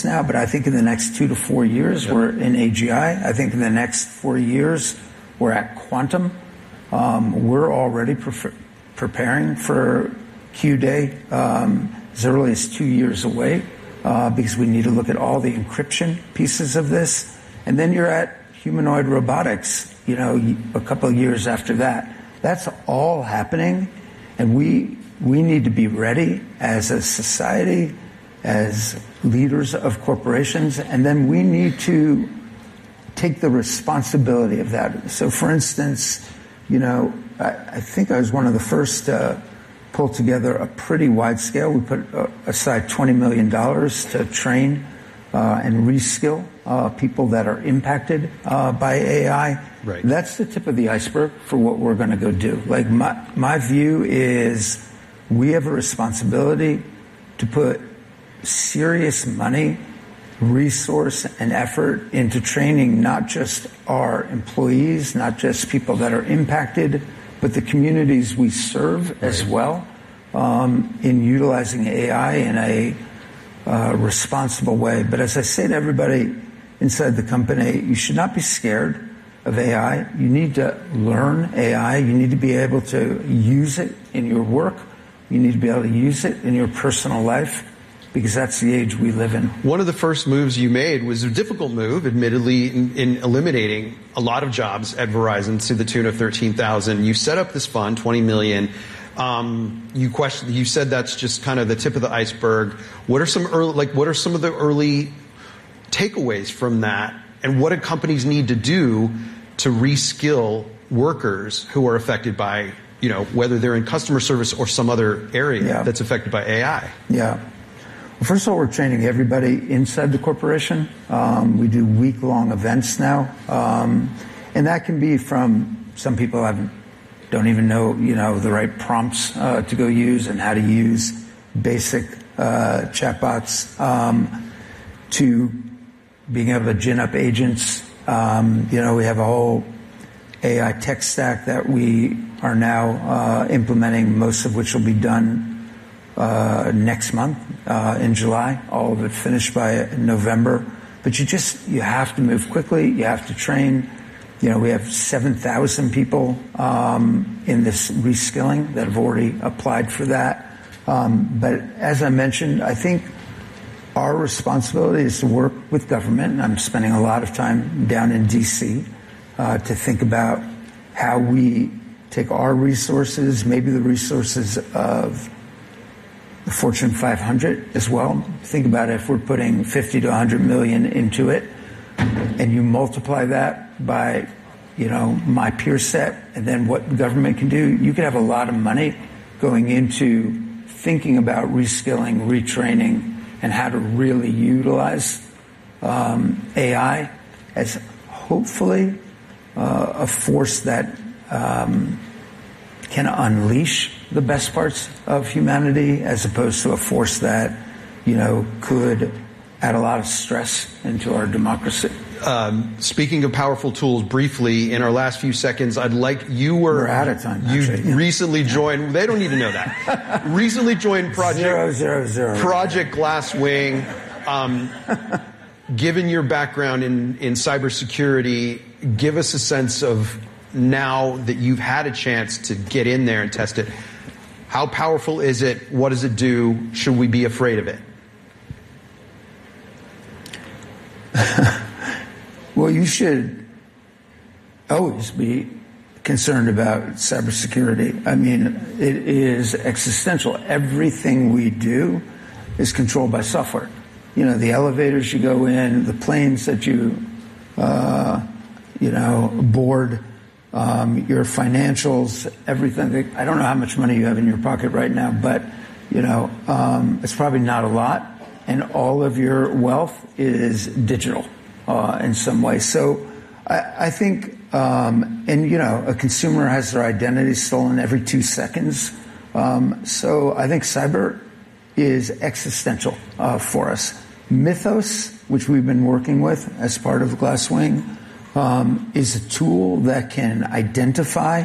now, but I think in the next 2 to 4 years, we're in AGI. I think in the next 4 years, we're at quantum. We're already preparing for Q-Day as early as 2 years away because we need to look at all the encryption pieces of this. And then you're at humanoid robotics, a couple of years after that. That's all happening, and we need to be ready as a society, as leaders of corporations, and then we need to take the responsibility of that. So, for instance, I think I was one of the first to pull together a pretty wide scale. We put aside $20 million to train and reskill people that are impacted by AI. Right. That's the tip of the iceberg for what we're going to go do. Like my view is we have a responsibility to put serious money, resource, and effort into training not just our employees, not just people that are impacted, but the communities we serve as well in utilizing AI in a responsible way. But as I say to everybody inside the company, you should not be scared of AI. You need to learn AI. You need to be able to use it in your work. You need to be able to use it in your personal life, because that's the age we live in. One of the first moves you made was a difficult move, admittedly, in eliminating a lot of jobs at Verizon to the tune of 13,000. You set up this fund, $20 million. You said that's just kind of the tip of the iceberg. What are some of the early takeaways from that, and what do companies need to do to reskill workers who are affected by, whether they're in customer service or some other area that's affected by AI? Yeah. Well, first of all, we're training everybody inside the corporation. We do week-long events now. And that can be from some people don't even know, the right prompts to go use and how to use basic chatbots to being able to gin up agents. We have a whole AI tech stack that we are now implementing, most of which will be done next month in July, all of it finished by November. But you have to move quickly. You have to train. We have 7,000 people in this reskilling that have already applied for that. But as I mentioned, I think our responsibility is to work with government, and I'm spending a lot of time down in D.C. To think about how we take our resources, maybe the resources of the Fortune 500 as well. Think about it, if we're putting 50 to 100 million into it, and you multiply that by, my peer set, and then what the government can do, you could have a lot of money going into thinking about reskilling, retraining, and how to really utilize AI as hopefully a force that can unleash the best parts of humanity, as opposed to a force that, could add a lot of stress into our democracy. Speaking of powerful tools, briefly, in our last few seconds, We're out of time, actually. You recently joined, they don't need to know that. Recently joined Project 000. Project Glasswing. Given your background in cybersecurity, give us a sense of, now that you've had a chance to get in there and test it, how powerful is it? What does it do? Should we be afraid of it? Well, you should always be concerned about cybersecurity. I mean, it is existential. Everything we do is controlled by software. The elevators you go in, the planes that you, board, your financials, everything. I don't know how much money you have in your pocket right now, but, it's probably not a lot. And all of your wealth is digital in some way. So I think, a consumer has their identity stolen every 2 seconds. So I think cyber is existential for us. Mythos, which we've been working with as part of Glasswing, is a tool that can identify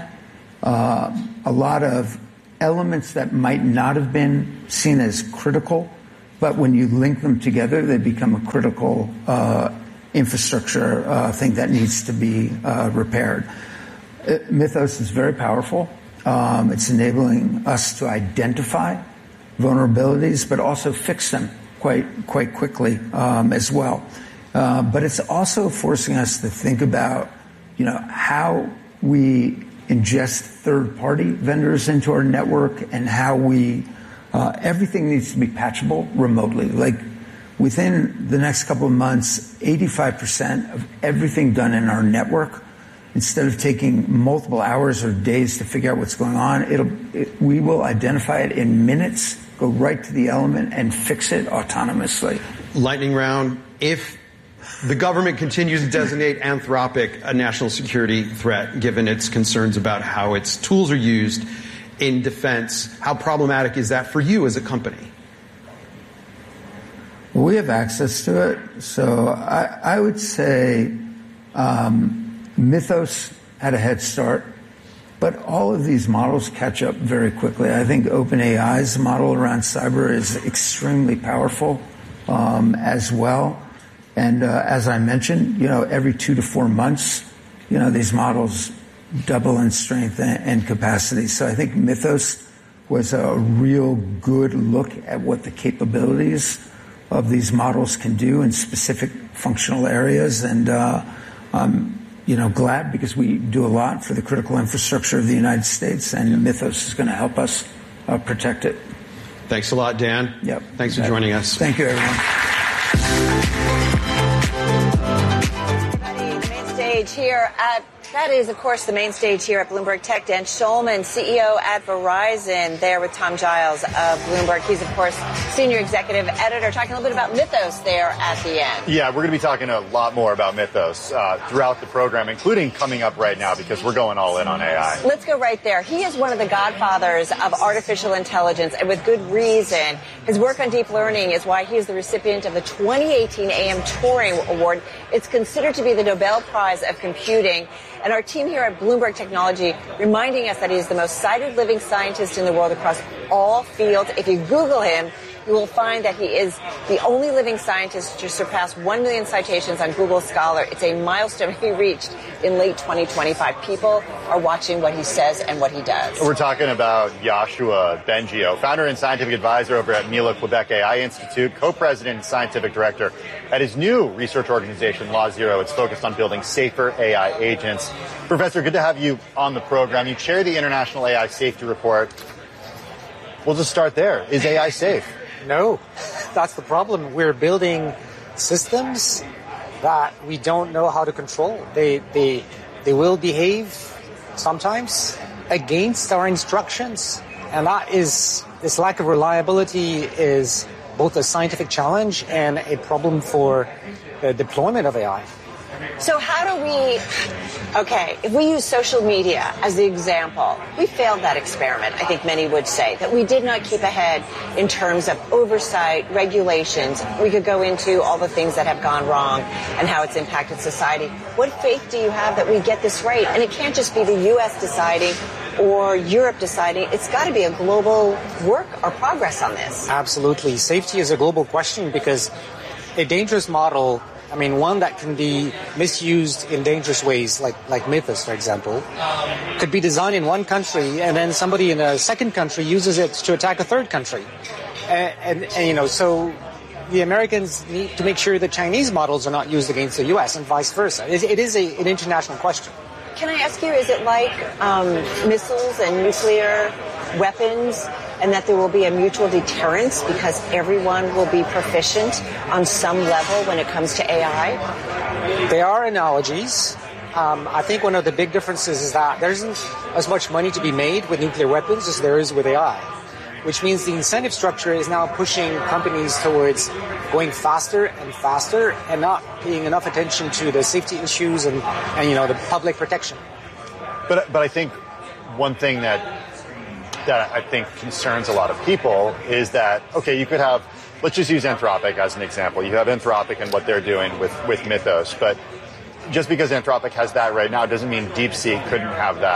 a lot of elements that might not have been seen as critical, but when you link them together, they become a critical infrastructure thing that needs to be repaired. Mythos is very powerful. It's enabling us to identify vulnerabilities, but also fix them quite quickly as well. But it's also forcing us to think about, how we ingest third-party vendors into our network and how we everything needs to be patchable remotely. Like within the next couple of months, 85% of everything done in our network, instead of taking multiple hours or days to figure out what's going on, we will identify it in minutes, go right to the element, and fix it autonomously. Lightning round. If the government continues to designate Anthropic a national security threat, given its concerns about how its tools are used in defense, how problematic is that for you as a company? We have access to it. So I would say Mythos had a head start, but all of these models catch up very quickly. I think OpenAI's model around cyber is extremely powerful as well. And as I mentioned, every 2 to 4 months, these models double in strength and capacity. So I think Mythos was a real good look at what the capabilities of these models can do in specific functional areas. And I'm glad because we do a lot for the critical infrastructure of the United States, and Mythos is going to help us protect it. Thanks a lot, Dan. Yep. Thanks for joining us. Thank you, everyone. That is, of course, the main stage here at Bloomberg Tech. Dan Schulman, CEO at Verizon, there with Tom Giles of Bloomberg. He's, of course, senior executive editor, talking a little bit about Mythos there at the end. Yeah, we're going to be talking a lot more about Mythos throughout the program, including coming up right now, because we're going all in on AI. Let's go right there. He is one of the godfathers of artificial intelligence, and with good reason. His work on deep learning is why he is the recipient of the 2018 AM Turing Award. It's considered to be the Nobel Prize of Computing. And our team here at Bloomberg Technology reminding us that he is the most cited living scientist in the world across all fields. If you Google him, you will find that he is the only living scientist to surpass 1 million citations on Google Scholar. It's a milestone he reached in late 2025. People are watching what he says and what he does. We're talking about Yoshua Bengio, founder and scientific advisor over at Mila Quebec AI Institute, co-president and scientific director at his new research organization, Law Zero. It's focused on building safer AI agents. Professor, good to have you on the program. You chair the International AI Safety Report. We'll just start there. Is AI safe? No, that's the problem. We're building systems that we don't know how to control. They will behave sometimes against our instructions. And that is, this lack of reliability is both a scientific challenge and a problem for the deployment of AI. So how do we, if we use social media as the example, we failed that experiment, I think many would say, that we did not keep ahead in terms of oversight, regulations. We could go into all the things that have gone wrong and how it's impacted society. What faith do you have that we get this right? And it can't just be the U.S. deciding or Europe deciding. It's got to be a global work or progress on this. Absolutely. Safety is a global question because a dangerous model, one that can be misused in dangerous ways, like Mythos, for example, could be designed in one country and then somebody in a second country uses it to attack a third country. So the Americans need to make sure that Chinese models are not used against the U.S. and vice versa. It is an international question. Can I ask you, is it like missiles and nuclear weapons, and that there will be a mutual deterrence because everyone will be proficient on some level when it comes to AI? There are analogies. I think one of the big differences is that there isn't as much money to be made with nuclear weapons as there is with AI, which means the incentive structure is now pushing companies towards going faster and faster and not paying enough attention to the safety issues and the public protection. But I think one thing that I think concerns a lot of people is that, you could have, let's just use Anthropic as an example. You have Anthropic and what they're doing with Mythos, but just because Anthropic has that right now doesn't mean DeepSeek couldn't have that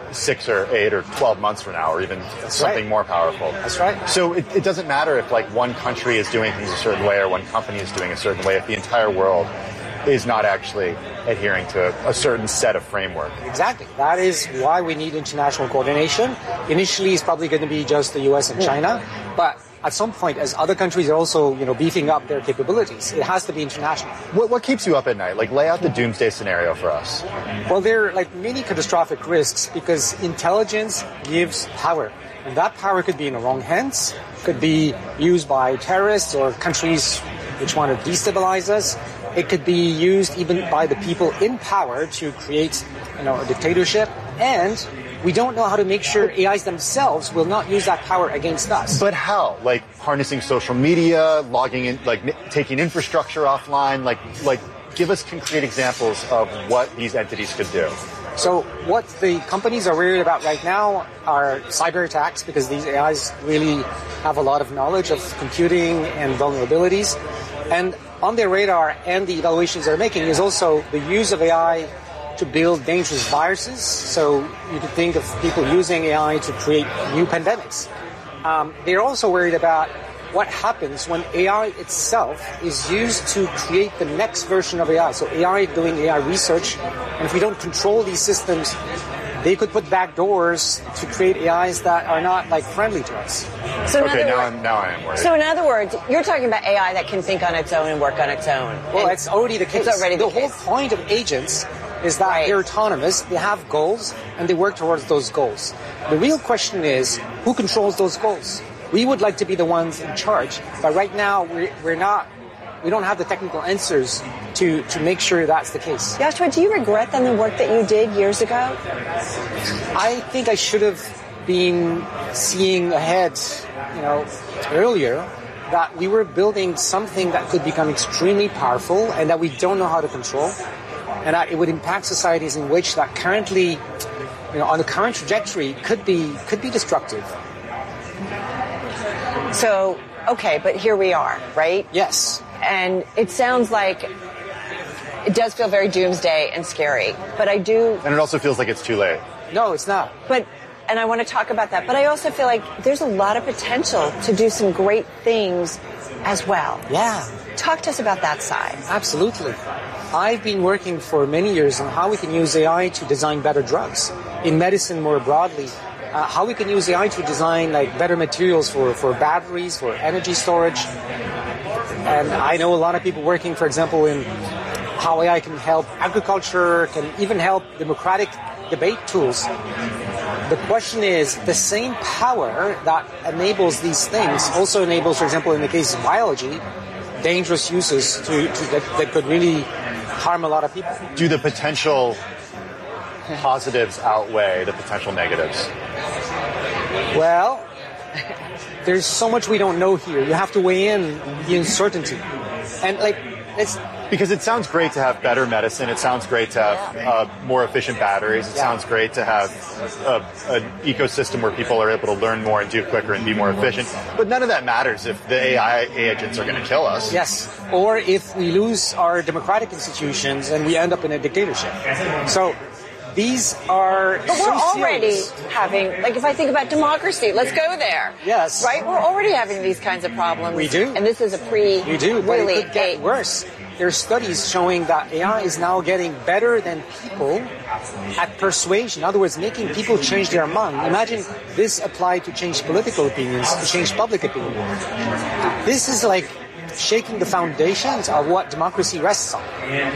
6 or 8 or 12 months from now, or even something more powerful. That's right. So it doesn't matter if like one country is doing things a certain way or one company is doing a certain way if the entire world is not actually adhering to a certain set of framework. Exactly. That is why we need international coordination. Initially, it's probably going to be just the U.S. and China, but at some point, as other countries are also, beefing up their capabilities, it has to be international. What keeps you up at night? Like, lay out the doomsday scenario for us. Well, there are like many catastrophic risks because intelligence gives power. And that power could be in the wrong hands, could be used by terrorists or countries which want to destabilize us. It could be used even by the people in power to create, a dictatorship. And we don't know how to make sure AIs themselves will not use that power against us. But how? Like harnessing social media, logging in, like taking infrastructure offline, like give us concrete examples of what these entities could do. So what the companies are worried about right now are cyber attacks because these AIs really have a lot of knowledge of computing and vulnerabilities. And on their radar and the evaluations they're making is also the use of AI to build dangerous viruses. So you could think of people using AI to create new pandemics. They're also worried about what happens when AI itself is used to create the next version of AI. So AI doing AI research, and if we don't control these systems, they could put back doors to create AIs that are not friendly to us. So now I am worried. So in other words, you're talking about AI that can think on its own and work on its own. Well, it's already the case. It's already the whole point of agents is that they're autonomous, they have goals, and they work towards those goals. The real question is, who controls those goals? We would like to be the ones in charge, but right now we're not. We don't have the technical answers to make sure that's the case. Joshua, do you regret then the work that you did years ago? I think I should have been seeing ahead, earlier, that we were building something that could become extremely powerful and that we don't know how to control, and that it would impact societies in which that currently, on the current trajectory, could be destructive. So, okay, but here we are, right? Yes. And it sounds like it does feel very doomsday and scary, but I do... And it also feels like it's too late. No, it's not. And I want to talk about that, but I also feel like there's a lot of potential to do some great things as well. Yeah. Talk to us about that side. Absolutely. I've been working for many years on how we can use AI to design better drugs. In medicine more broadly, how we can use AI to design better materials for batteries, for energy storage. And I know a lot of people working, for example, in how AI can help agriculture, can even help democratic debate tools. The question is, the same power that enables these things also enables, for example, in the case of biology, dangerous uses that could really harm a lot of people. Do the potential positives outweigh the potential negatives? Well, there's so much we don't know here. You have to weigh in the uncertainty. And because it sounds great to have better medicine. It sounds great to have more efficient batteries. It sounds great to have an ecosystem where people are able to learn more and do quicker and be more efficient. But none of that matters if the AI agents are going to kill us. Yes. Or if we lose our democratic institutions and we end up in a dictatorship. So these are But we're already having, if I think about democracy, let's go there. Yes. Right? We're already having these kinds of problems. We do. And this is a We do, but it could get worse. There are studies showing that AI is now getting better than people at persuasion. In other words, making people change their mind. Imagine this applied to change political opinions, to change public opinion. This is shaking the foundations of what democracy rests on.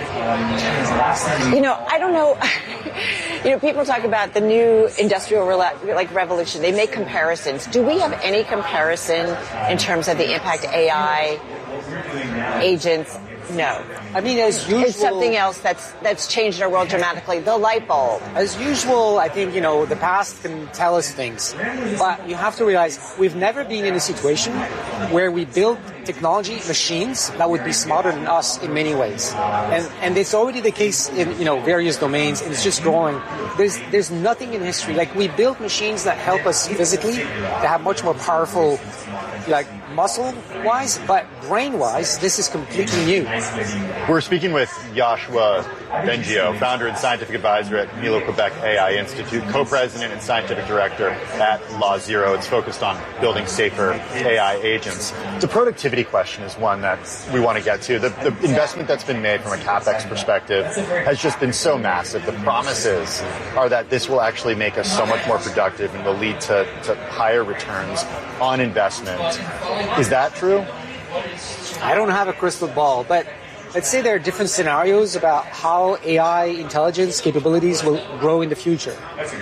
I don't know. People talk about the new industrial revolution. They make comparisons. Do we have any comparison in terms of the impact AI agents? No. I mean, as usual... It's something else that's changed our world dramatically. The light bulb. As usual, I think, the past can tell us things. But you have to realize we've never been in a situation where we build technology, machines, that would be smarter than us in many ways. And it's already the case in, various domains, and it's just growing. There's nothing in history. We build machines that help us physically, that have much more powerful, muscle-wise, but brain-wise, this is completely new. We're speaking with Yoshua Bengio, founder and scientific advisor at Milo Quebec AI Institute, co-president and scientific director at Law Zero. It's focused on building safer AI agents. The productivity question is one that we want to get to. The investment that's been made from a CapEx perspective has just been so massive. The promises are that this will actually make us so much more productive and will lead to higher returns on investment. Is that true? I don't have a crystal ball, but let's say there are different scenarios about how AI intelligence capabilities will grow in the future.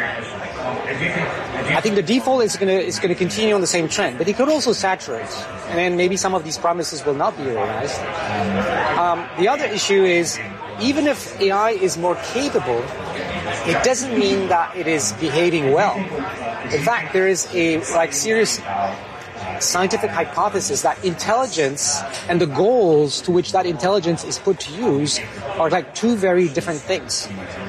I think the default is going to continue on the same trend, but it could also saturate, and then maybe some of these promises will not be realized. The other issue is, even if AI is more capable, it doesn't mean that it is behaving well. In fact, there is a serious scientific hypothesis that intelligence and the goals to which that intelligence is put to use are like two very different things.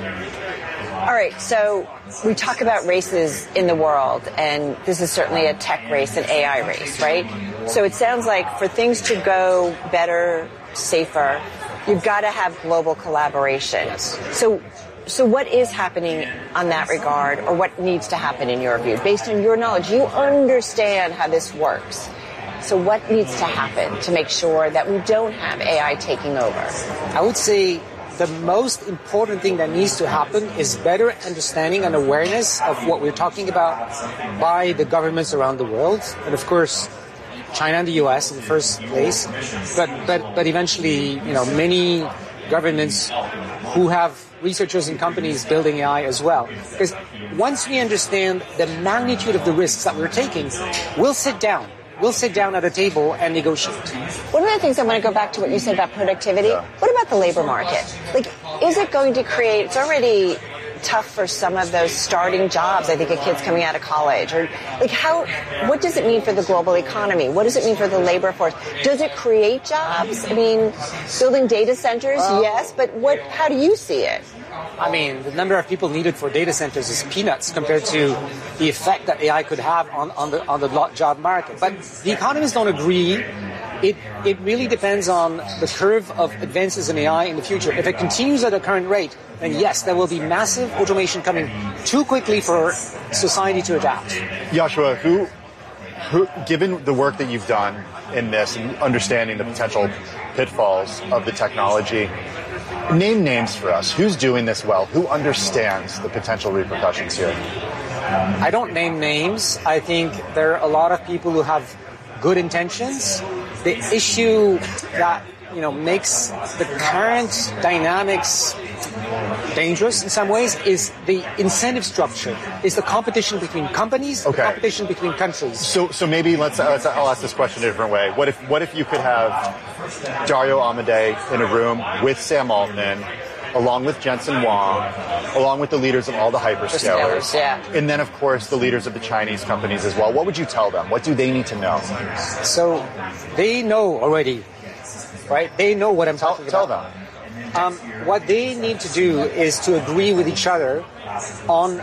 All right, so we talk about races in the world, and this is certainly a tech race, an AI race, right? So it sounds like for things to go better, safer, you've got to have global collaboration. Yes. So what is happening on that regard, or what needs to happen in your view? Based on your knowledge, you understand how this works. So what needs to happen to make sure that we don't have AI taking over? I would say the most important thing that needs to happen is better understanding and awareness of what we're talking about by the governments around the world. And of course, China and the US in the first place, but eventually, many governments who have researchers and companies building AI as well. Because once we understand the magnitude of the risks that we're taking, we'll sit down at a table and negotiate. One of the things I want to go back to what you said about productivity. What about the labor market? Is it going to create, it's already tough for some of those starting jobs, I think, of kids coming out of college. Or what does it mean for the global economy? What does it mean for the labor force? Does it create jobs? I mean, building data centers, yes, but how do you see it? I mean, the number of people needed for data centers is peanuts compared to the effect that AI could have on the job market. But the economists don't agree. It really depends on the curve of advances in AI in the future. If it continues at the current rate, then yes, there will be massive automation coming too quickly for society to adapt. Yoshua, who, given the work that you've done in this and understanding the potential pitfalls of the technology, name names for us. Who's doing this well? Who understands the potential repercussions here? I don't name names. I think there are a lot of people who have good intentions. The issue that makes the current dynamics dangerous in some ways is the incentive structure, is the competition between companies, the competition between countries. So maybe I'll ask this question a different way. What if you could have Dario Amodei in a room with Sam Altman, along with Jensen Huang, along with the leaders of all the hyperscalers, and then, of course, the leaders of the Chinese companies as well? What would you tell them? What do they need to know? So they know already, right? They know what I'm talking about. Tell them. What they need to do is to agree with each other on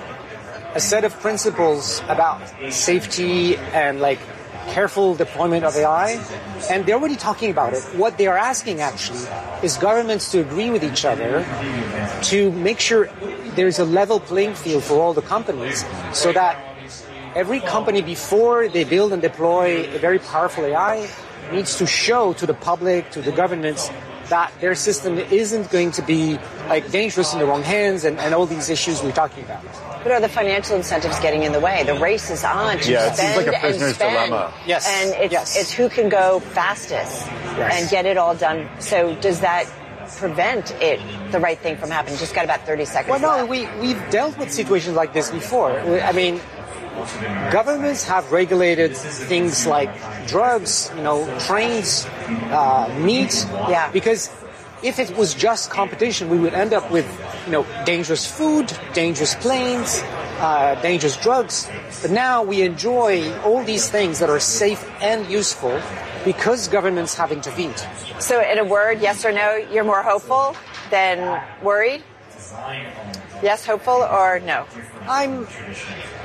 a set of principles about safety and careful deployment of AI, and they're already talking about it. What they are asking actually is governments to agree with each other to make sure there's a level playing field for all the companies, so that every company, before they build and deploy a very powerful AI, needs to show to the public, to the governments, that their system isn't going to be dangerous in the wrong hands and all these issues we're talking about. But are the financial incentives getting in the way? The race is on to it seems spend like a prisoner's dilemma. Yes. And it's who can go fastest and get it all done. So does that prevent the right thing from happening? Just got about 30 seconds left. We've dealt with situations like this before. I mean, governments have regulated things like drugs, trains, meat. Yeah. Because if it was just competition, we would end up with, dangerous food, dangerous planes, dangerous drugs. But now we enjoy all these things that are safe and useful because governments have intervened. So in a word, yes or no, you're more hopeful than worried? Yes, hopeful, or no?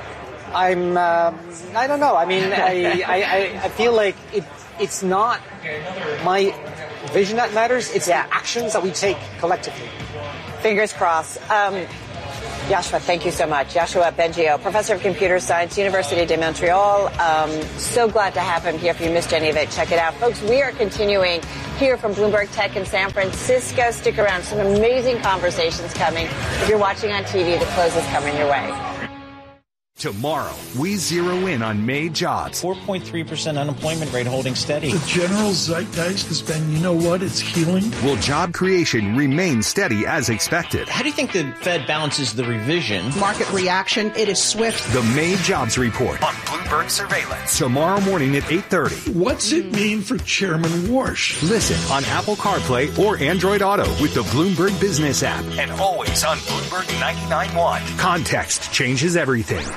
I don't know. I mean, I feel like it's not my vision that matters. It's the actions that we take collectively. Fingers crossed. Yoshua, thank you so much. Yoshua Bengio, professor of computer science, Université de Montréal. So glad to have him here. If you missed any of it, check it out. Folks, we are continuing here from Bloomberg Tech in San Francisco. Stick around. Some amazing conversations coming. If you're watching on TV, the close is coming your way. Tomorrow, we zero in on May jobs. 4.3% unemployment rate holding steady. The general zeitgeist has been, you know what, it's healing. Will job creation remain steady as expected? How do you think the Fed balances the revision? Market reaction, it is swift. The May jobs report on Bloomberg Surveillance. Tomorrow morning at 8:30. What's it mean for Chairman Warsh? Listen on Apple CarPlay or Android Auto with the Bloomberg Business app. And always on Bloomberg 99.1. Context changes everything.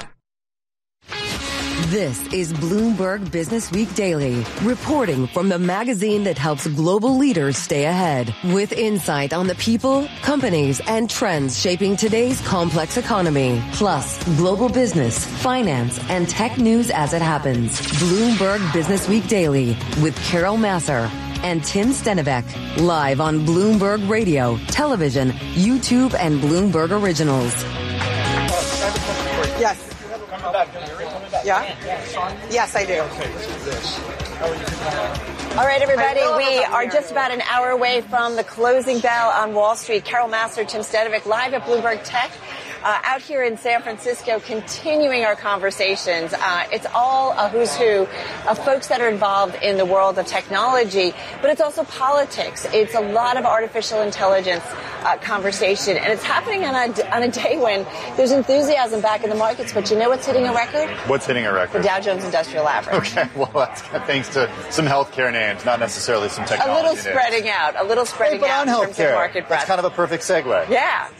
This is Bloomberg Business Week Daily, reporting from the magazine that helps global leaders stay ahead, with insight on the people, companies, and trends shaping today's complex economy, plus global business, finance, and tech news as it happens. Bloomberg Business Week Daily with Carol Massar and Tim Stenivek, live on Bloomberg Radio, television, YouTube, and Bloomberg Originals. Yes. Yeah? Yes, I do. All right, everybody, we are just about an hour away from the closing bell on Wall Street. Carol Massar, Tim Stenivek, live at Bloomberg Tech. Out here in San Francisco, continuing our conversations. It's all a who's who of folks that are involved in the world of technology, but it's also politics. It's a lot of artificial intelligence conversation, and it's happening on a day when there's enthusiasm back in the markets. But you know what's hitting a record? What's hitting a record? The Dow Jones Industrial Average. Okay, well, that's thanks to some healthcare names, not necessarily some technology A little names. spreading out in terms of market breadth. That's kind of a perfect segue. Yeah.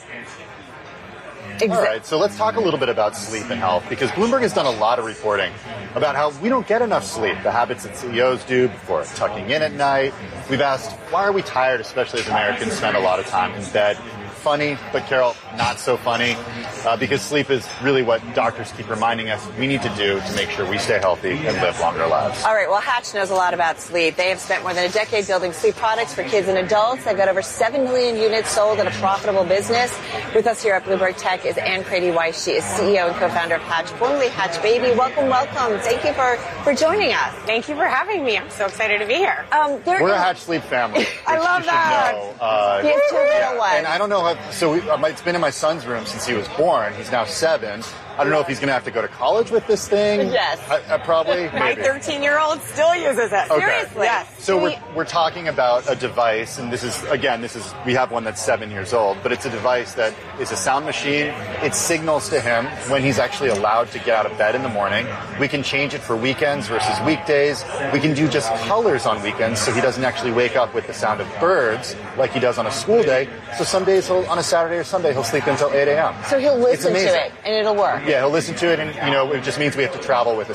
All right, so let's talk a little bit about sleep and health, because Bloomberg has done a lot of reporting about how we don't get enough sleep, the habits that CEOs do before tucking in at night. We've asked, why are we tired, especially as Americans spend a lot of time in bed? Funny, but Carol, not so funny, because sleep is really what doctors keep reminding us we need to do to make sure we stay healthy and live longer lives. All right, well, Hatch knows a lot about sleep. They have spent more than a decade building sleep products for kids and adults. They've got over 7 million units sold in a profitable business. With us here at Bloomberg Tech is Ann Crady-Weiss. She is CEO and co-founder of Hatch, formerly Hatch Baby. Welcome, welcome. Thank you for joining us. Thank you for having me. I'm so excited to be here. We're a Hatch Sleep family. I love that. He has 2 little ones. And I don't know it's been in my son's room since he was born. He's now 7. I don't know if he's going to have to go to college with this thing. Yes. I probably. My 13-year-old still uses it. Okay. Seriously. Yes. So we're talking about a device, and this is we have one that's 7 years old, but it's a device that is a sound machine. It signals to him when he's actually allowed to get out of bed in the morning. We can change it for weekends versus weekdays. We can do just colors on weekends, so he doesn't actually wake up with the sound of birds like he does on a school day. So some days on a Saturday or Sunday, he'll sleep until 8 a.m. So he'll listen to it, and it'll work. Yeah, he'll listen to it, and it just means we have to travel with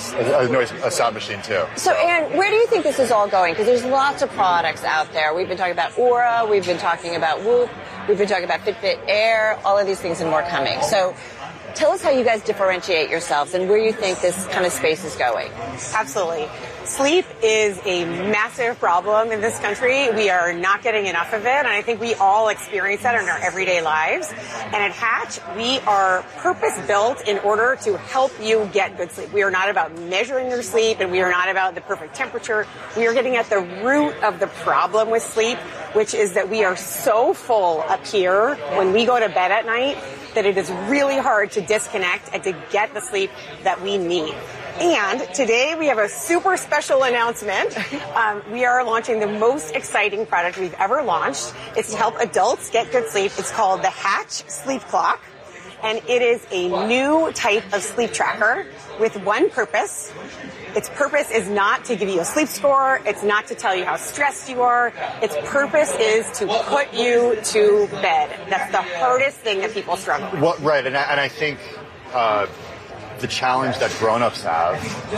a sound machine too. So, Ann, where do you think this is all going? Because there's lots of products out there. We've been talking about Aura, we've been talking about Whoop, we've been talking about Fitbit Air, all of these things and more coming. So, tell us how you guys differentiate yourselves and where you think this kind of space is going. Absolutely. Sleep is a massive problem in this country. We are not getting enough of it, and I think we all experience that in our everyday lives. And at Hatch, we are purpose-built in order to help you get good sleep. We are not about measuring your sleep, and we are not about the perfect temperature. We are getting at the root of the problem with sleep, which is that we are so full up here when we go to bed at night that it is really hard to disconnect and to get the sleep that we need. And today we have a super special announcement. We are launching the most exciting product we've ever launched. It's to help adults get good sleep. It's called the Hatch Sleep Clock. And it is a new type of sleep tracker with one purpose. Its purpose is not to give you a sleep score. It's not to tell you how stressed you are. Its purpose is to put you to bed. That's the hardest thing that people struggle with. Well, right, and I think the challenge that grown-ups have.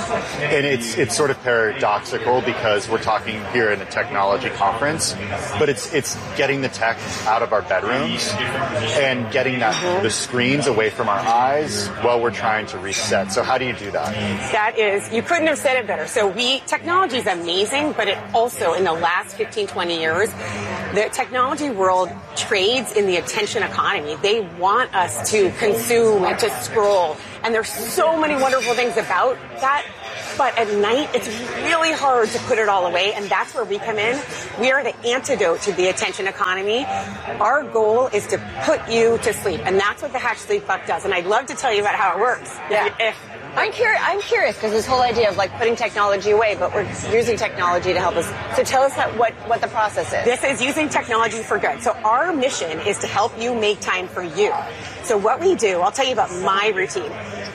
And it's sort of paradoxical because we're talking here in a technology conference, but it's getting the tech out of our bedrooms and getting the screens away from our eyes while we're trying to reset. So how do you do that? That is, you couldn't have said it better. So technology is amazing, but it also, in the last 15, 20 years, the technology world trades in the attention economy. They want us to consume and to scroll. And there's so many wonderful things about that. But at night, it's really hard to put it all away, and that's where we come in. We are the antidote to the attention economy. Our goal is to put you to sleep, and that's what the Hatch Sleep Clock does. And I'd love to tell you about how it works. Yeah. I'm curious because this whole idea of like putting technology away, but we're using technology to help us. So tell us what the process is. This is using technology for good. So our mission is to help you make time for you. So what we do, I'll tell you about my routine.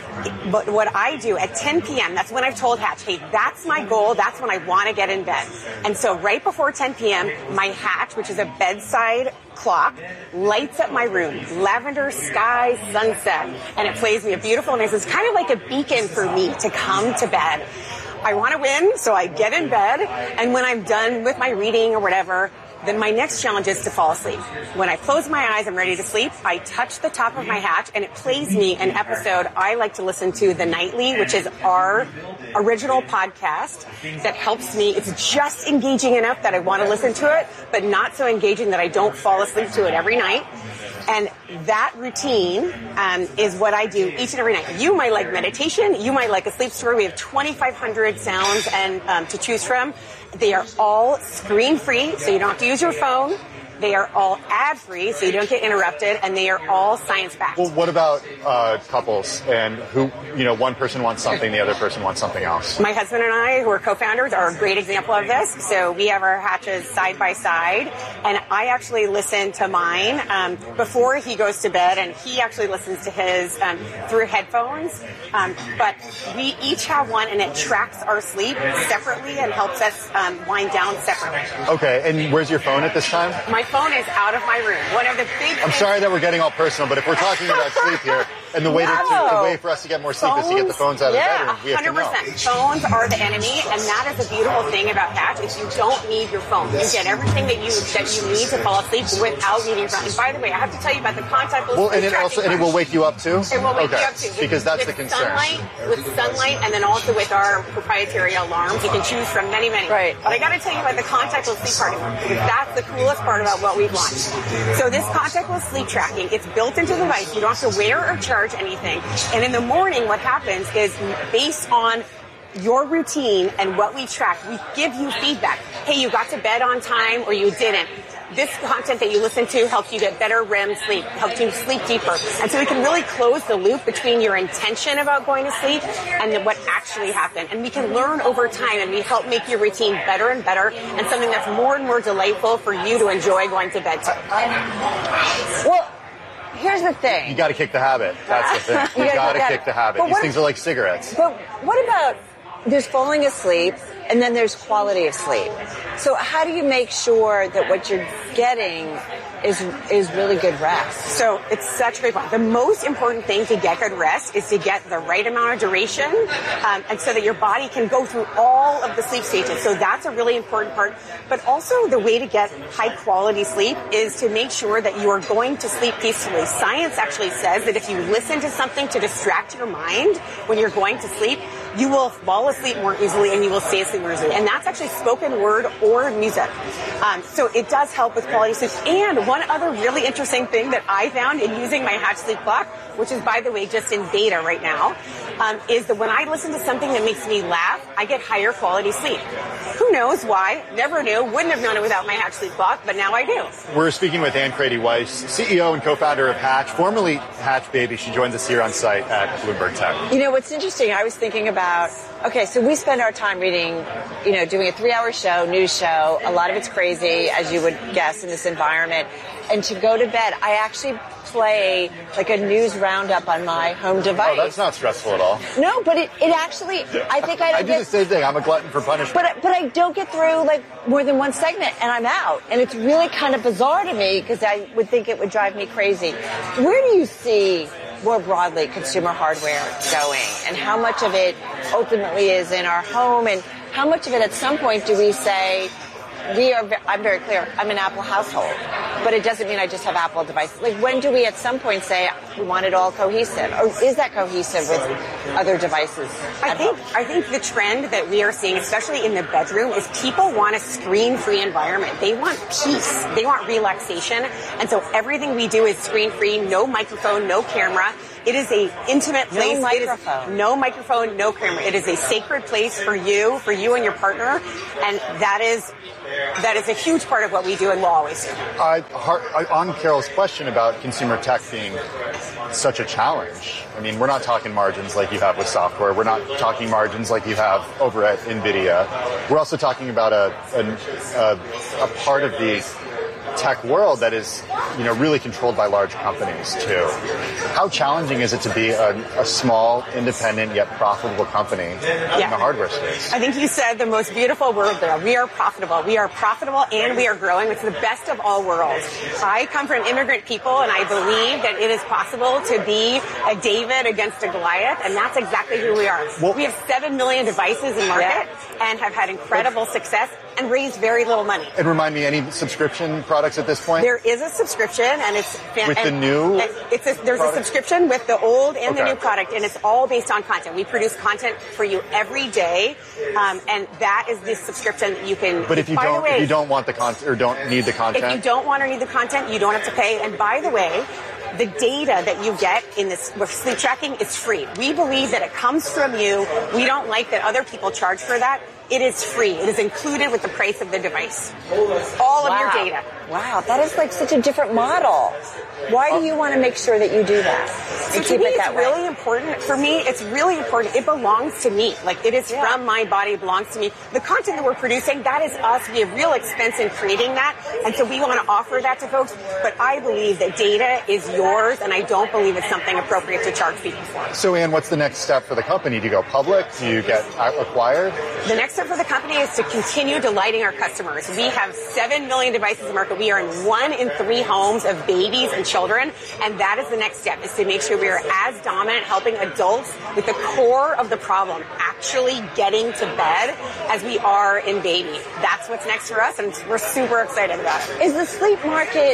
But what I do at 10 p.m., that's when I've told Hatch, hey, that's my goal. That's when I want to get in bed. And so right before 10 p.m., my Hatch, which is a bedside clock, lights up my room. Lavender sky, sunset. And it plays me a beautiful music. It's kind of like a beacon for me to come to bed. I want to win, so I get in bed. And when I'm done with my reading or whatever, then my next challenge is to fall asleep. When I close my eyes, I'm ready to sleep. I touch the top of my Hatch, and it plays me an episode I like to listen to, The Nightly, which is our original podcast that helps me. It's just engaging enough that I want to listen to it, but not so engaging that I don't fall asleep to it every night. And that routine is what I do each and every night. You might like meditation. You might like a sleep story. We have 2,500 sounds and to choose from. They are all screen-free, so you don't have to use your phone. They are all ad-free, so you don't get interrupted, and they are all science-backed. Well, what about couples and who, one person wants something, the other person wants something else? My husband and I, who are co-founders, are a great example of this. So we have our Hatches side by side, and I actually listen to mine before he goes to bed, and he actually listens to his through headphones. But we each have one, and it tracks our sleep separately and helps us wind down separately. Okay, and where's your phone at this time? My phone is out of my room. One of the big I'm sorry that we're getting all personal, but if we're talking about sleep here, and the way for us to get more sleep is to get the phones out of the bedroom. We have 100%. Phones are the enemy, and that is a beautiful thing about Hatch is you don't need your phone. You get everything that you need to fall asleep without needing your phone. And by the way, I have to tell you about the contactless. Well, and it will wake you up too. It will wake you up too because that's the concern. With sunlight, and then also with our proprietary alarms, you can choose from many. Right. But I got to tell you about the contactless sleep party because that's the coolest part about what we've launched. So this contactless sleep tracking, it's built into the device. You don't have to wear or charge anything. And in the morning, what happens is based on your routine and what we track, we give you feedback. Hey, you got to bed on time or you didn't. This content that you listen to helps you get better REM sleep, helps you sleep deeper. And so we can really close the loop between your intention about going to sleep and then what actually happened. And we can learn over time, and we help make your routine better and better and something that's more and more delightful for you to enjoy going to bed to. Well, here's the thing. You got to kick the habit. That's the thing. You got to kick the habit. These things are like cigarettes. But what about there's falling asleep and then there's quality of sleep? So how do you make sure that what you're getting is really good rest? So it's such a great point. The most important thing to get good rest is to get the right amount of duration and so that your body can go through all of the sleep stages. So that's a really important part. But also the way to get high quality sleep is to make sure that you are going to sleep peacefully. Science actually says that if you listen to something to distract your mind when you're going to sleep, you will fall asleep more easily and you will stay asleep more easily. And that's actually spoken word or music. So it does help with quality sleep. And one other really interesting thing that I found in using my Hatch Sleep Clock, which is, by the way, just in beta right now, is that when I listen to something that makes me laugh, I get higher quality sleep. Who knows why? Never knew. Wouldn't have known it without my Hatch Sleep Clock, but now I do. We're speaking with Ann Crady-Weiss, CEO and co-founder of Hatch, formerly Hatch Baby. She joins us here on site at Bloomberg Tech. You know, what's interesting, I was thinking about, okay, so we spend our time reading, doing a 3-hour show, news show. A lot of it's crazy, as you would guess, in this environment. And to go to bed, I actually play like a news roundup on my home device. Oh, that's not stressful at all. No, but it actually, I think I do the same thing. I'm a glutton for punishment. But I don't get through like more than one segment and I'm out. And it's really kind of bizarre to me because I would think it would drive me crazy. Where do you see more broadly consumer hardware going, and how much of it ultimately is in our home, and how much of it at some point do we say, I'm very clear, I'm an Apple household, but it doesn't mean I just have Apple devices. Like, when do we at some point say we want it all cohesive? Or is that cohesive with other devices? I think the trend that we are seeing, especially in the bedroom, is people want a screen-free environment. They want peace. They want relaxation. And so everything we do is screen-free, no microphone, no camera. It is a intimate place. No microphone. No microphone, no camera. It is a sacred place for you and your partner, and that is a huge part of what we do and will always do. On Carol's question about consumer tech being such a challenge, I mean, we're not talking margins like you have with software. We're not talking margins like you have over at NVIDIA. We're also talking about a part of the tech world that is, really controlled by large companies too. How challenging is it to be a small, independent, yet profitable company in the hardware space? I think you said the most beautiful word there. We are profitable. We are profitable and we are growing. It's the best of all worlds. I come from immigrant people, and I believe that it is possible to be a David against a Goliath, and that's exactly who we are. Well, we have 7 million devices in market and have had incredible success and raised very little money. And remind me, any subscription products at this point? There is a subscription, and it's with the new. There's a subscription with the old and the new product, and it's all based on content. We produce content for you every day, and that is the subscription that you can. But if you don't want the content or don't need the content, if you don't want or need the content, you don't have to pay. And by the way, the data that you get in this with sleep tracking is free. We believe that it comes from you. We don't like that other people charge for that. It is free. It is included with the price of the device. All of your data. Wow, that is like such a different model. Why do you want to make sure that you do that? So to me, it's really important. For me, it's really important. It belongs to me. Like, it is from my body. It belongs to me. The content that we're producing, that is us. We have real expense in creating that. And so we want to offer that to folks. But I believe that data is yours, and I don't believe it's something appropriate to charge people for. So, Ann, what's the next step for the company? Do you go public? Do you get acquired? The next step for the company is to continue delighting our customers. We have 7 million devices in market. We are in 1 in 3 homes of babies and children, and that is the next step, is to make sure we are as dominant helping adults with the core of the problem, actually getting to bed, as we are in baby. That's what's next for us, and we're super excited about it. Is the sleep market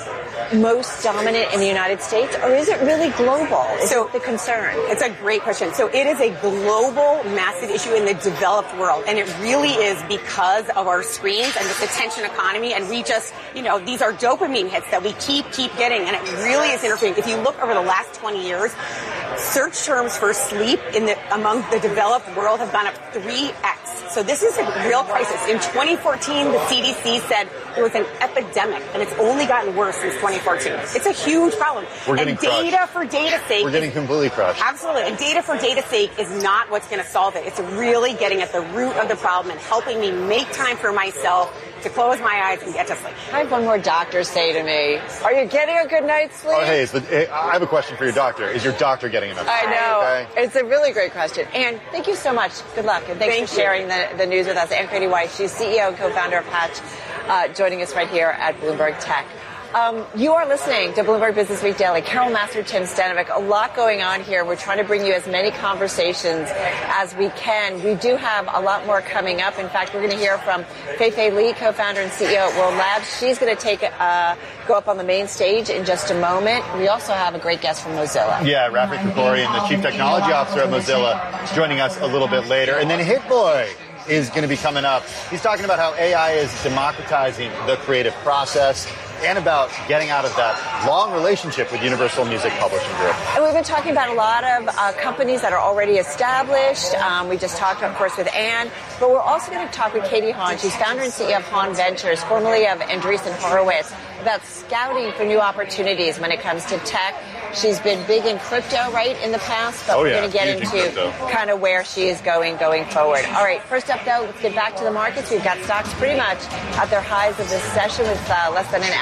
most dominant in the United States, or is it really global? Is it the concern? It's a great question. So it is a global, massive issue in the developed world, and it really is because of our screens and this attention economy, and we just, these are dopamine hits that we keep getting, and it really is interfering. If you look over the last 20 years, search terms for sleep among the developed world have gone up 3x. So this is a real crisis. In 2014, the CDC said it was an epidemic, and it's only gotten worse since 2014. It's a huge problem. We're getting crushed. Data for data's sake. We're getting completely crushed. Absolutely. And data for data's sake is not what's going to solve it. It's really getting at the root of the problem and helping me make time for myself to close my eyes and get to sleep. I had one more doctor say to me, "Are you getting a good night's sleep?" Oh, hey, I have a question for your doctor. Is your doctor getting enough sleep? I know. Okay? It's a really great question. Ann, thank you so much. Good luck. And thanks for sharing the news with us. Ann Grady-Weiss, she's CEO and co-founder of Hatch, joining us right here at Bloomberg Tech. You are listening to Bloomberg Business Week Daily. Carol Massar, Tim Stanovic, a lot going on here. We're trying to bring you as many conversations as we can. We do have a lot more coming up. In fact, we're going to hear from Fei-Fei Li, co-founder and CEO at World Labs. She's going to go up on the main stage in just a moment. We also have a great guest from Mozilla. Yeah, Rafi Krikorian, the Chief Technology Officer at Mozilla, is joining us a little bit later. And then Hit Boy is going to be coming up. He's talking about how AI is democratizing the creative process and about getting out of that long relationship with Universal Music Publishing Group. And we've been talking about a lot of companies that are already established. We just talked, of course, with Ann, but we're also going to talk with Katie Haun. She's founder and CEO of Haun Ventures, formerly of Andreessen Horowitz, about scouting for new opportunities when it comes to tech. She's been big in crypto, right, in the past, but we're going to get into kind of where she is going forward. All right, first up, though, let's get back to the markets. We've got stocks pretty much at their highs of this session with less than an hour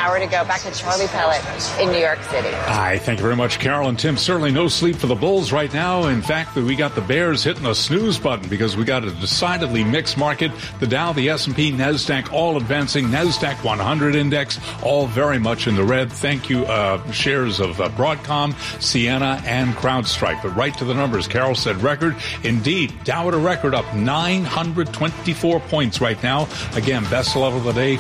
hour to go. Back to Charlie Pellet in New York City. Hi, thank you very much, Carol and Tim. Certainly no sleep for the Bulls right now. In fact, we got the Bears hitting a snooze button because we got a decidedly mixed market. The Dow, the S&P, NASDAQ, all advancing. NASDAQ 100 index, all very much in the red. Thank you, shares of Broadcom, Ciena, and CrowdStrike. But right to the numbers. Carol said record. Indeed, Dow at a record, up 924 points right now. Again, best level of the day,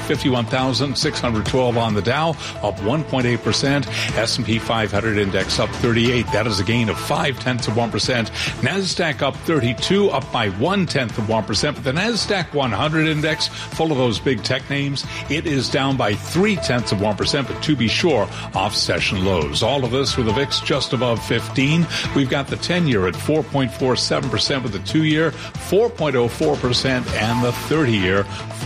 51,612 on the Dow, up 1.8%. S&P 500 index up 38. That is a gain of 0.5%. NASDAQ up 32, up by 0.1%. But the NASDAQ 100 index, full of those big tech names, it is down by 0.3%, but to be sure, off session lows. All of this with the VIX just above 15. We've got the 10-year at 4.47% with the 2-year, 4.04%, and the 30-year,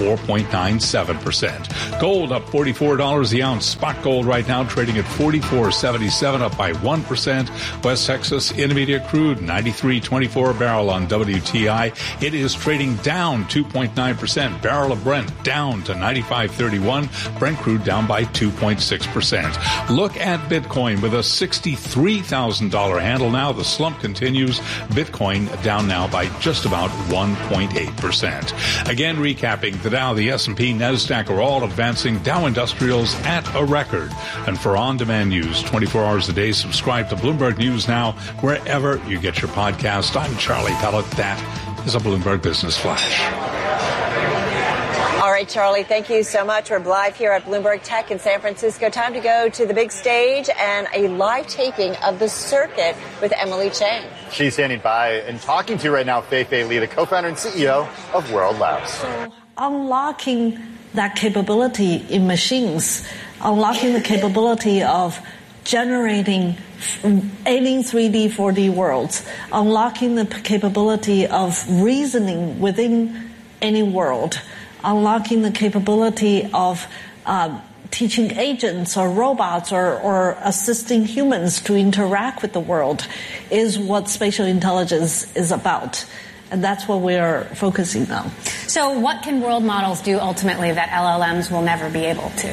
4.97%. Gold up $44 the ounce. Spot gold right now trading at $44.77, up by 1%. West Texas Intermediate crude, 93.24 a barrel on WTI. It is trading down 2.9%. Barrel of Brent down to 95.31. Brent crude down by 2.6%. Look at Bitcoin with a $63,000 handle now. The slump continues. Bitcoin down now by just about 1.8%. Again, recapping, the Dow, the S&P, NASDAQ are all advancing. Dow Industrials at a record. And for on-demand news, 24 hours a day, subscribe to Bloomberg News Now wherever you get your podcast. I'm Charlie Pellet. That is a Bloomberg Business Flash. All right, Charlie, thank you so much. We're live here at Bloomberg Tech in San Francisco. Time to go to the big stage and a live taping of The Circuit with Emily Chang. She's standing by and talking to you right now, Fei-Fei Li, the co-founder and CEO of World Labs. So unlocking that capability in machines, unlocking the capability of generating any 3D, 4D worlds, unlocking the capability of reasoning within any world, unlocking the capability of teaching agents or robots or assisting humans to interact with the world is what spatial intelligence is about. And that's what we are focusing on. So what can world models do ultimately that LLMs will never be able to?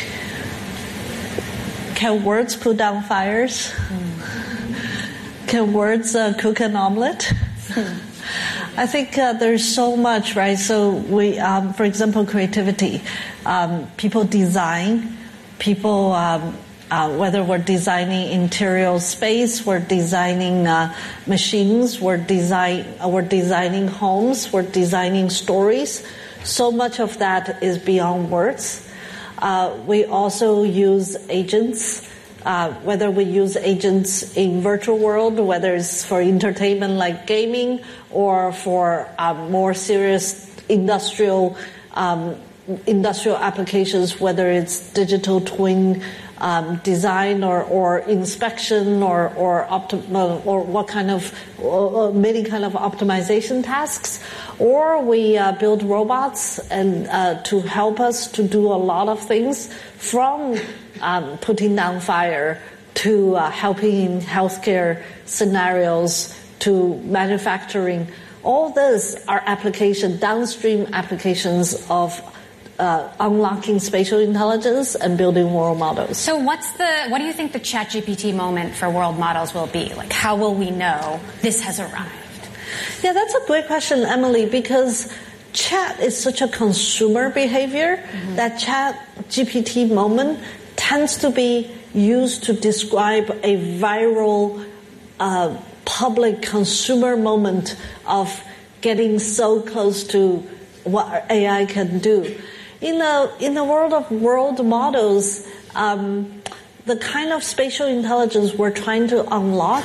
Can words put down fires? Can words cook an omelet? I think there's so much, right? So we, for example, creativity. People design. People, whether we're designing interior space, we're designing machines, we're designing homes, we're designing stories. So much of that is beyond words. We also use agents. Whether we use agents in virtual world, whether it's for entertainment like gaming, or for more serious industrial applications, whether it's digital twin design or inspection or what kind of many kind of optimization tasks, or we build robots and to help us to do a lot of things, from putting down fire to helping in healthcare scenarios to manufacturing. All these are downstream applications of unlocking spatial intelligence and building world models. So what do you think the ChatGPT moment for world models will be? Like, how will we know this has arrived? Yeah, that's a great question, Emily, because chat is such a consumer behavior that ChatGPT moment tends to be used to describe a viral public consumer moment of getting so close to what AI can do. In the world of world models, the kind of spatial intelligence we're trying to unlock,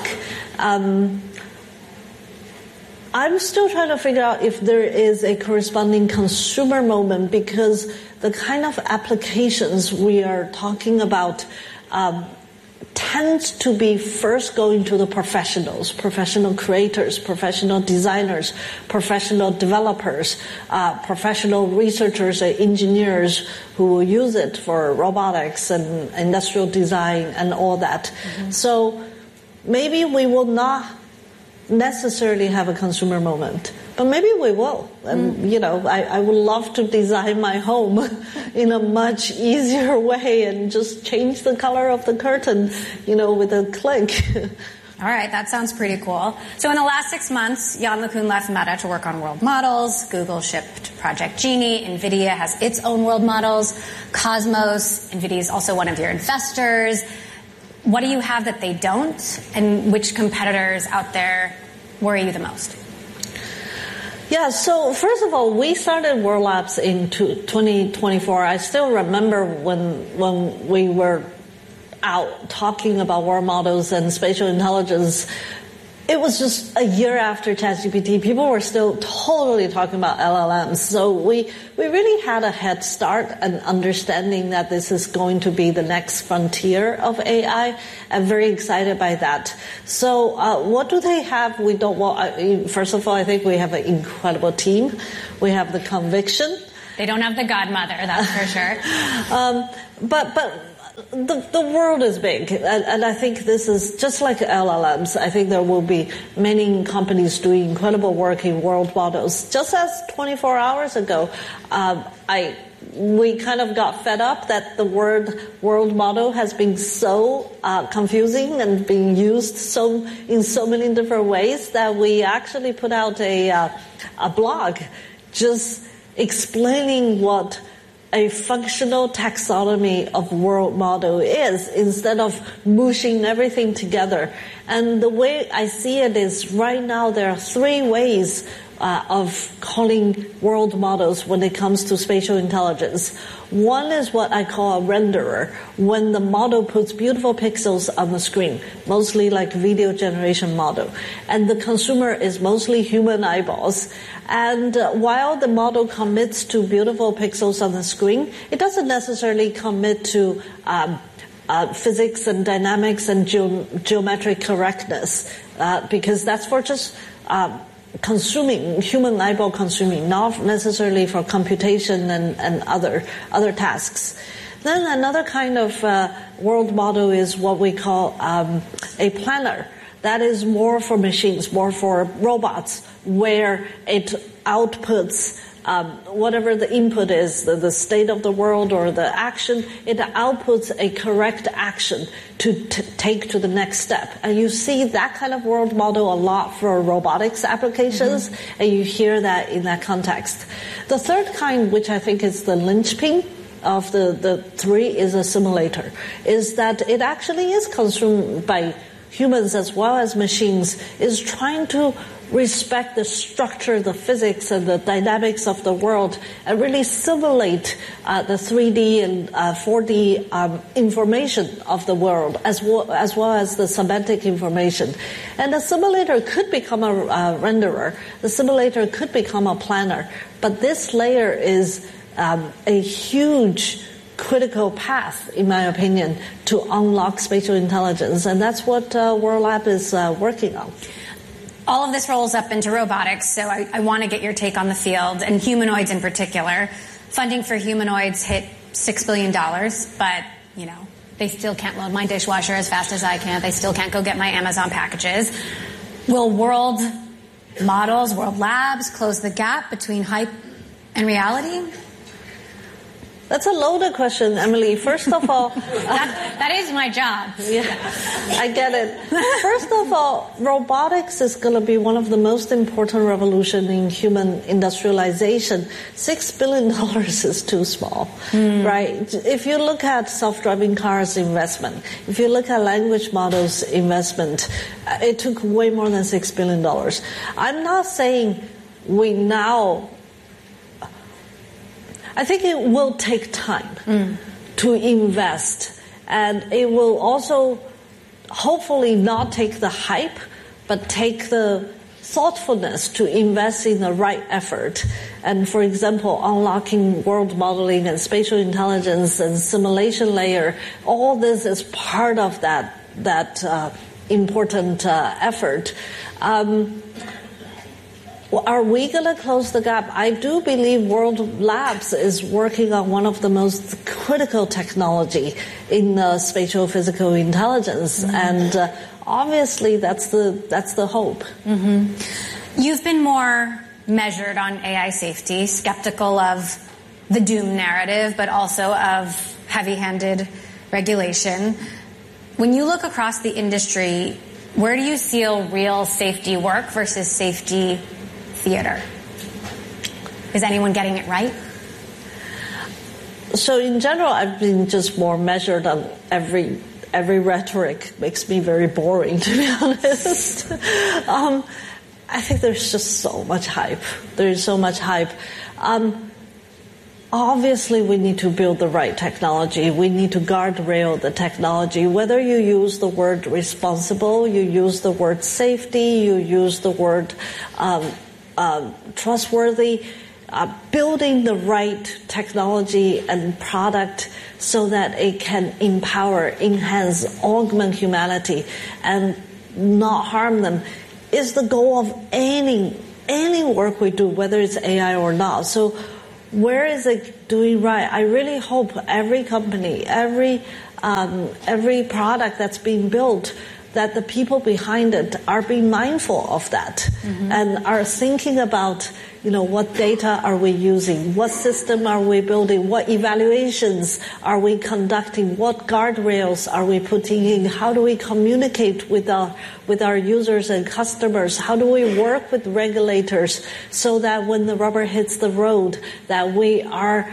I'm still trying to figure out if there is a corresponding consumer moment, because the kind of applications we are talking about tends to be first going to the professionals, professional creators, professional designers, professional developers, professional researchers and engineers who will use it for robotics and industrial design and all that. So maybe we will not necessarily have a consumer moment. But maybe we will. And, I would love to design my home in a much easier way and just change the color of the curtain, with a click. All right, that sounds pretty cool. So in the last 6 months, Yann LeCun left Meta to work on world models. Google shipped Project Genie. NVIDIA has its own world models. Cosmos, NVIDIA is also one of your investors. What do you have that they don't? And which competitors out there worry you the most? Yeah, so first of all, we started World Labs in 2024. I still remember when we were out talking about world models and spatial intelligence. It was just a year after ChatGPT. People were still totally talking about LLMs. So we really had a head start and understanding that this is going to be the next frontier of AI. I'm very excited by that. So what do they have? We don't want. First of all, I think we have an incredible team. We have the conviction. They don't have the godmother, that's for sure. But the world is big, and I think this is just like LLMs. I think there will be many companies doing incredible work in world models. Just as 24 hours ago, we kind of got fed up that the word world model has been so confusing and being used in so many different ways that we actually put out a blog just explaining what a functional taxonomy of world model is, instead of mushing everything together. And the way I see it is right now there are 3 ways of calling world models when it comes to spatial intelligence. One is what I call a renderer, when the model puts beautiful pixels on the screen, mostly like video generation model. And the consumer is mostly human eyeballs. And while the model commits to beautiful pixels on the screen, it doesn't necessarily commit to physics and dynamics and geometric correctness, because that's for just consuming, human eyeball consuming, not necessarily for computation and other tasks. Then another kind of world model is what we call a planner. That is more for machines, more for robots, where it outputs whatever the input is, the state of the world or the action, it outputs a correct action to take to the next step. And you see that kind of world model a lot for robotics applications, and you hear that in that context. The third kind, which I think is the linchpin of the 3, is a simulator, is that it actually is consumed by humans as well as machines, is trying to respect the structure, the physics, and the dynamics of the world, and really simulate the 3D and 4D information of the world, as well as the semantic information. And the simulator could become a renderer. The simulator could become a planner. But this layer is a huge critical path, in my opinion, to unlock spatial intelligence. And that's what World Lab is working on. All of this rolls up into robotics, so I want to get your take on the field, and humanoids in particular. Funding for humanoids hit $6 billion, but, they still can't load my dishwasher as fast as I can. They still can't go get my Amazon packages. Will world models, world labs, close the gap between hype and reality? That's a loaded question, Emily. First of all... that is my job. Yeah, I get it. First of all, robotics is going to be one of the most important revolutions in human industrialization. $6 billion is too small, right? If you look at self-driving cars investment, if you look at language models investment, it took way more than $6 billion. I'm not saying we now... I think it will take time to invest, and it will also hopefully not take the hype, but take the thoughtfulness to invest in the right effort. And for example, unlocking world modeling and spatial intelligence and simulation layer, all this is part of that important effort. Are we going to close the gap? I do believe World Labs is working on one of the most critical technology in spatial physical intelligence. And obviously that's the hope. Mm-hmm. You've been more measured on AI safety, skeptical of the doom narrative, but also of heavy-handed regulation. When you look across the industry, where do you see real safety work versus safety theater? Is anyone getting it right? So in general, I've been just more measured on every rhetoric makes me very boring, to be honest. I think there's just so much hype. There's so much hype. Obviously, we need to build the right technology. We need to guardrail the technology. Whether you use the word responsible, you use the word safety, you use the word trustworthy, building the right technology and product so that it can empower, enhance, augment humanity, and not harm them is the goal of any work we do, whether it's AI or not. So where is it doing right? I really hope every company, every product that's being built, that the people behind it are being mindful of that and are thinking about, what data are we using? What system are we building? What evaluations are we conducting? What guardrails are we putting in? How do we communicate with our users and customers? How do we work with regulators so that when the rubber hits the road, that we are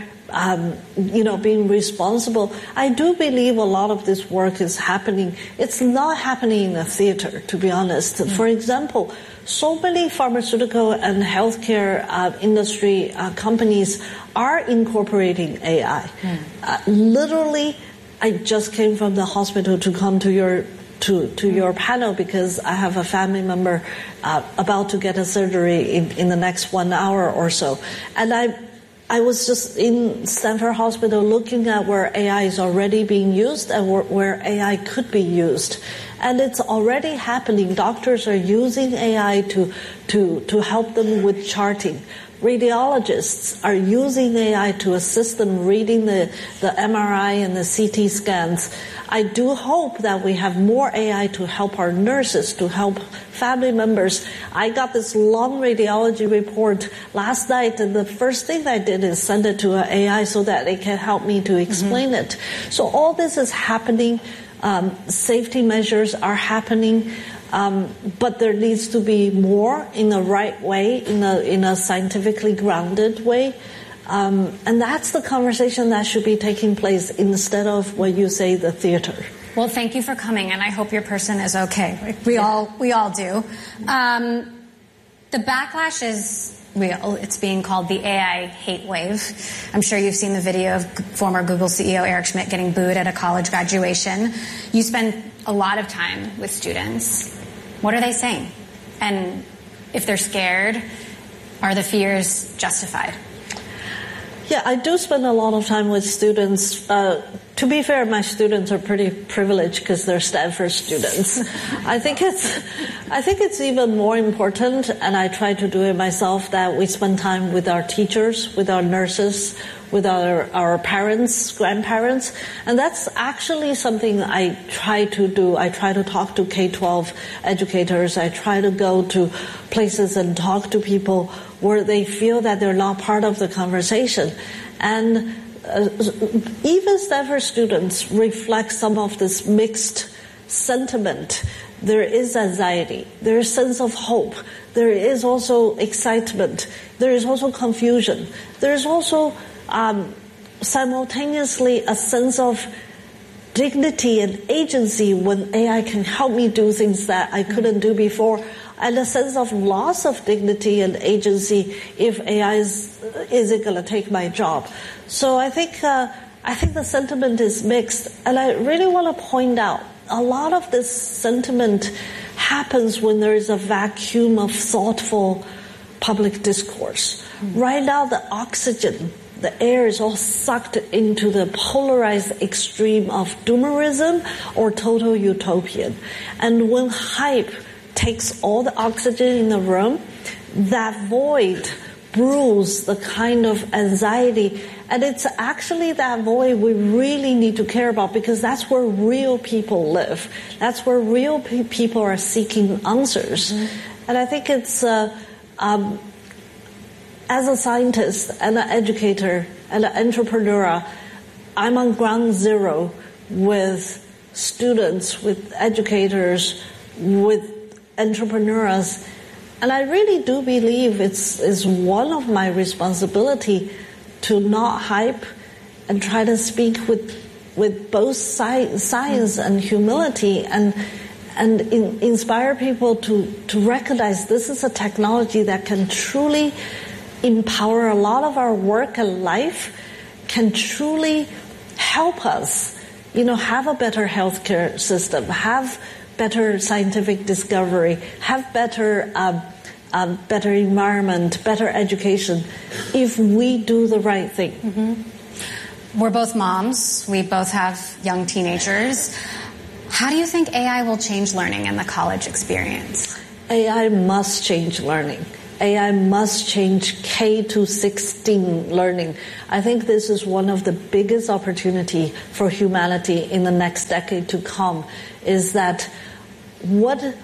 being responsible? I do believe a lot of this work is happening. It's not happening in the theater, to be honest. For example, so many pharmaceutical and healthcare industry companies are incorporating AI. Literally, I just came from the hospital to come to your panel because I have a family member about to get a surgery in the next 1 hour or so. And I was just in Stanford Hospital looking at where AI is already being used and where AI could be used. And it's already happening. Doctors are using AI to help them with charting. Radiologists are using AI to assist them reading the MRI and the CT scans. I do hope that we have more AI to help our nurses, to help family members. I got this long radiology report last night, and the first thing I did is send it to an AI so that it can help me to explain it. So all this is happening. Safety measures are happening. But there needs to be more in the right way, in a scientifically grounded way. And that's the conversation that should be taking place instead of what you say, the theater. Well, thank you for coming, and I hope your person is okay. We all do. The backlash is real. It's being called the AI hate wave. I'm sure you've seen the video of former Google CEO Eric Schmidt getting booed at a college graduation. You spend a lot of time with students. What are they saying? And if they're scared, are the fears justified? Yeah, I do spend a lot of time with students. To be fair, my students are pretty privileged because they're Stanford students. I think it's even more important, and I try to do it myself, that we spend time with our teachers, with our nurses, with our parents, grandparents. And that's actually something I try to do. I try to talk to K-12 educators. I try to go to places and talk to people where they feel that they're not part of the conversation. And even Stanford students reflect some of this mixed sentiment. There is anxiety. There is a sense of hope. There is also excitement. There is also confusion. There is also simultaneously a sense of dignity and agency when AI can help me do things that I couldn't do before, and a sense of loss of dignity and agency if AI isn't going to take my job. So I think the sentiment is mixed, and I really want to point out a lot of this sentiment happens when there is a vacuum of thoughtful public discourse. Right now, the air is all sucked into the polarized extreme of doomerism or total utopian. And when hype takes all the oxygen in the room, that void bruise the kind of anxiety. And it's actually that void we really need to care about, because that's where real people live. That's where real people are seeking answers. And I think it's, as a scientist and an educator and an entrepreneur, I'm on ground zero with students, with educators, with entrepreneurs. And I really do believe it's one of my responsibility to not hype and try to speak with both science and humility, and inspire people to recognize this is a technology that can truly empower a lot of our work and life, can truly help us, have a better healthcare system, have better scientific discovery, have better environment, better education, if we do the right thing. We're both moms. We both have young teenagers. How do you think AI will change learning and the college experience? AI must change learning. AI must change K-16 learning. I think this is one of the biggest opportunity for humanity in the next decade to come, is that what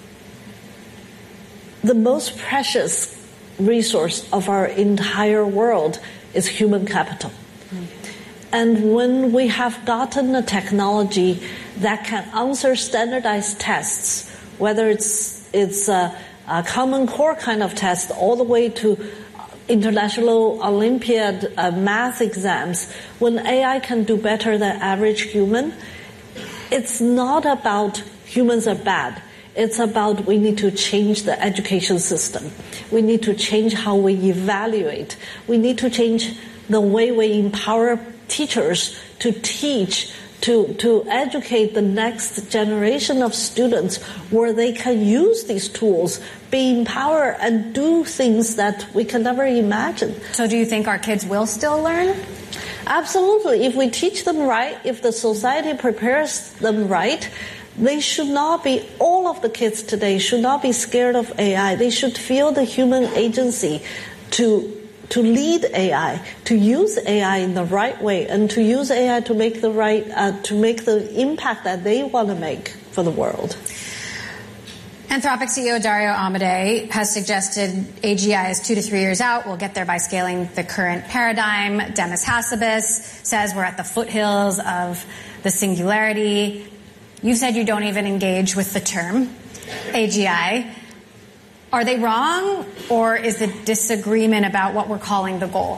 the most precious resource of our entire world is human capital. And when we have gotten a technology that can answer standardized tests, whether it's a Common Core kind of test all the way to international Olympiad math exams, when AI can do better than average human, it's not about humans are bad. It's about we need to change the education system. We need to change how we evaluate. We need to change the way we empower teachers to teach, to educate the next generation of students where they can use these tools, be empowered, and do things that we can never imagine. So do you think our kids will still learn? Absolutely. If we teach them right, if the society prepares them right, they should not be, all of the kids today should not be scared of AI. They should feel the human agency to lead AI, to use AI in the right way, and to use AI to make the impact that they want to make for the world. Anthropic CEO Dario Amodei has suggested AGI is 2 to 3 years out. We'll get there by scaling the current paradigm. Demis Hassabis says we're at the foothills of the singularity. You said you don't even engage with the term AGI. Are they wrong, or is the disagreement about what we're calling the goal?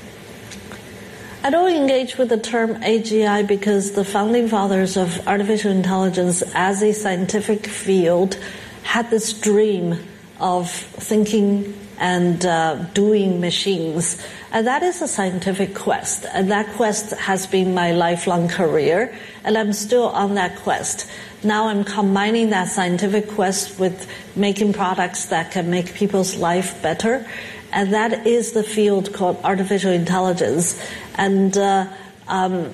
I don't engage with the term AGI because the founding fathers of artificial intelligence as a scientific field had this dream of thinking and doing machines. And that is a scientific quest. And that quest has been my lifelong career, and I'm still on that quest. Now I'm combining that scientific quest with making products that can make people's life better. And that is the field called artificial intelligence. And I'm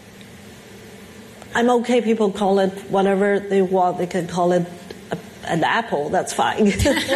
okay, people call it whatever they want. They can call it an apple, that's fine.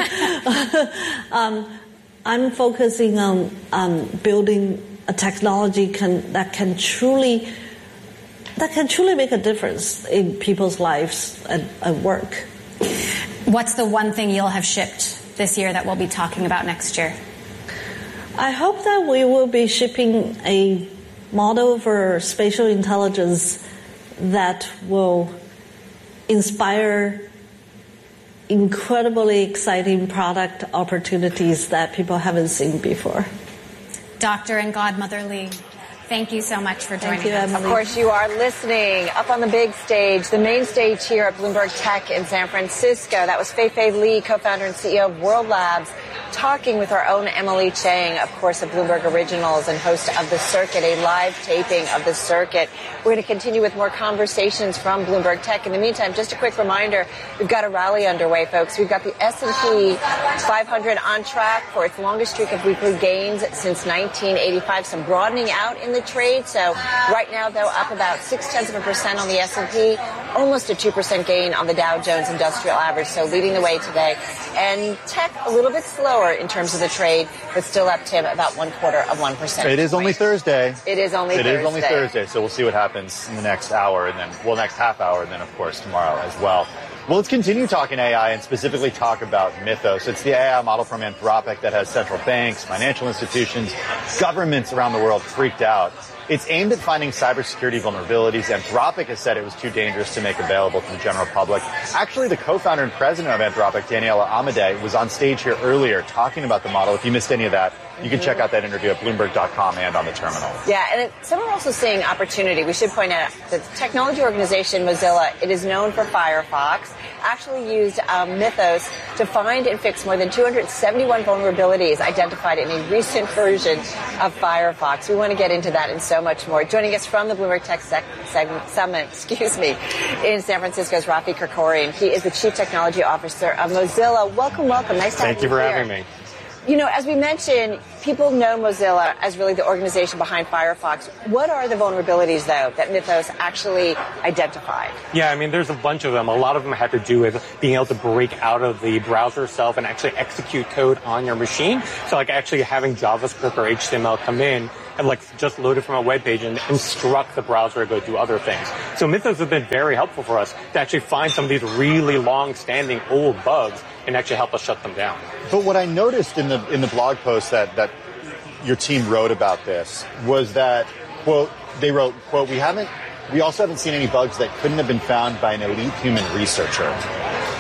I'm focusing on building a technology that can truly make a difference in people's lives and work. What's the one thing you'll have shipped this year that we'll be talking about next year? I hope that we will be shipping a model for spatial intelligence that will inspire incredibly exciting product opportunities that people haven't seen before. Dr. and Godmother Lee, thank you so much for joining us. Of course, you are listening up on the big stage, the main stage here at Bloomberg Tech in San Francisco. That was Fei-Fei Li, co-founder and CEO of World Labs, talking with our own Emily Chang, of course, of Bloomberg Originals and host of The Circuit, a live taping of The Circuit. We're going to continue with more conversations from Bloomberg Tech. In the meantime, just a quick reminder, we've got a rally underway, folks. We've got the S&P 500 on track for its longest streak of weekly gains since 1985, some broadening out in the trade. So right now, though, up about 0.6% on the S&P, almost a 2% gain on the Dow Jones Industrial Average, so leading the way today. And tech a little bit slower in terms of the trade, but still up, Tim, about 0.25%. It is only Thursday. It is only Thursday. So we'll see what happens in the next hour and then, next half hour and then, of course, tomorrow as well. Well, let's continue talking AI and specifically talk about Mythos. It's the AI model from Anthropic that has central banks, financial institutions, governments around the world freaked out. It's aimed at finding cybersecurity vulnerabilities. Anthropic has said it was too dangerous to make available to the general public. Actually, the co-founder and president of Anthropic, Daniela Amodei, was on stage here earlier talking about the model. If you missed any of that, you can check out that interview at Bloomberg.com and on the terminal. Yeah, and some are also seeing opportunity. We should point out that the technology organization Mozilla, it is known for Firefox, actually used Mythos to find and fix more than 271 vulnerabilities identified in a recent version of Firefox. We want to get into that and so much more. Joining us from the Bloomberg Tech Summit, in San Francisco is Rafi Krikorian. He is the Chief Technology Officer of Mozilla. Welcome. Nice to have you here. Thank you for having me. You know, as we mentioned, people know Mozilla as really the organization behind Firefox. What are the vulnerabilities, though, that Mythos actually identified? Yeah, I mean, there's a bunch of them. A lot of them had to do with being able to break out of the browser itself and actually execute code on your machine. So, like, actually having JavaScript or HTML come in and, like, just load it from a web page and instruct the browser to go do other things. So Mythos has been very helpful for us to actually find some of these really long-standing old bugs and actually help us shut them down. But what I noticed in the blog post that your team wrote about this was that, quote, they wrote, quote, we also haven't seen any bugs that couldn't have been found by an elite human researcher.